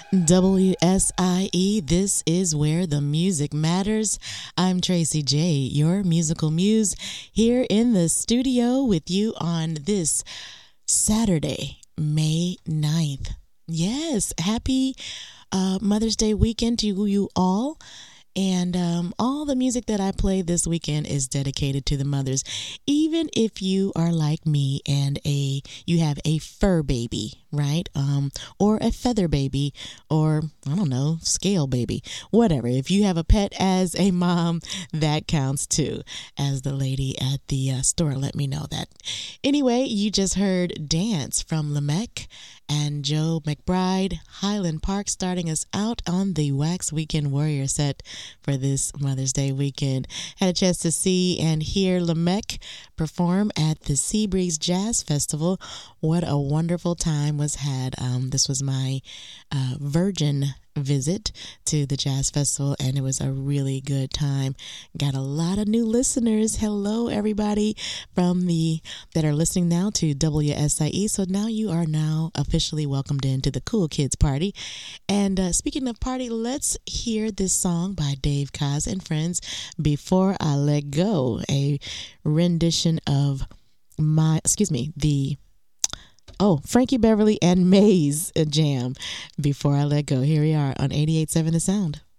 WSIE, this is where the music matters. I'm Tracy J, your musical muse, here in the studio with you on this Saturday, May 9th. Yes, happy Mother's Day weekend to you all. And all the music that I play this weekend is dedicated to the mothers. Even if you are like me and you have a fur baby, right? Or a feather baby, or I don't know, scale baby, whatever. If you have a pet as a mom, that counts too. As the lady at the store let me know that. Anyway, you just heard Dance from Lamech and Joe McBride, Highland Park, starting us out on the Wax Weekend Warrior set for this Mother's Day weekend. Had a chance to see and hear Lamech perform at the Seabreeze Jazz Festival. What a wonderful time was had. This was my virgin visit to the Jazz Festival, and it was a really good time. Got a lot of new listeners. Hello, everybody that are listening now to WSIE. So now you are now officially welcomed into the Cool Kids Party. And speaking of party, let's hear this song by Dave Koz and Friends, Before I Let Go, a rendition of Frankie Beverly and Maze jam, Before I Let Go. Here we are on 88.7 The Sound.